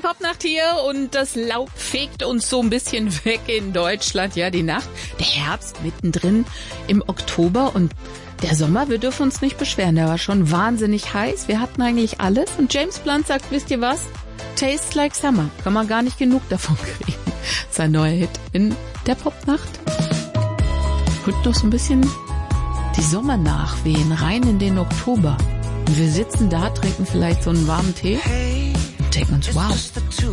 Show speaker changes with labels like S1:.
S1: Popnacht hier und das Laub fegt uns so ein bisschen weg in Deutschland. Ja, die Nacht, der Herbst mittendrin im Oktober und der Sommer, wir dürfen uns nicht beschweren. Der war schon wahnsinnig heiß. Wir hatten eigentlich alles. Und James Blunt sagt, wisst ihr was? Tastes like summer. Kann man gar nicht genug davon kriegen. Sein neuer Hit in der Popnacht. Und noch so ein bisschen die Sommernachwehen rein in den Oktober. Und wir sitzen da, trinken vielleicht so einen warmen Tee und denken uns, wow,